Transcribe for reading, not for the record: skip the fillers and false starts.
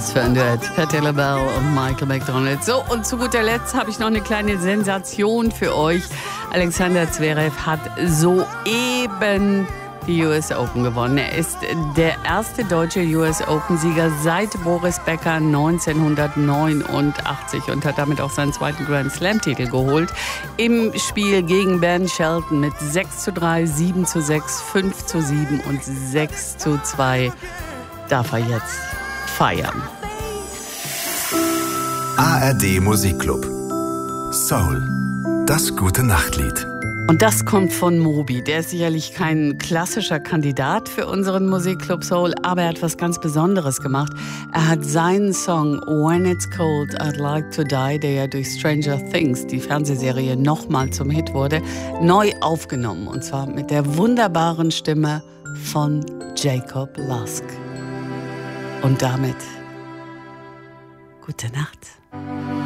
Was für ein Duett. Patti LaBelle und Michael McDonald. So, und zu guter Letzt habe ich noch eine kleine Sensation für euch. Alexander Zverev hat soeben die US Open gewonnen. Er ist der erste deutsche US Open-Sieger seit Boris Becker 1989 und hat damit auch seinen zweiten Grand Slam-Titel geholt. Im Spiel gegen Ben Shelton mit 6:3, 7:6, 5:7 und 6:2 darf er jetzt feiern. ARD Musikclub. Soul. Das gute Nachtlied. Und das kommt von Moby. Der ist sicherlich kein klassischer Kandidat für unseren Musikclub Soul, aber er hat was ganz Besonderes gemacht. Er hat seinen Song When It's Cold, I'd Like to Die, der ja durch Stranger Things, die Fernsehserie, nochmal zum Hit wurde, neu aufgenommen. Und zwar mit der wunderbaren Stimme von Jacob Lusk. Und damit gute Nacht.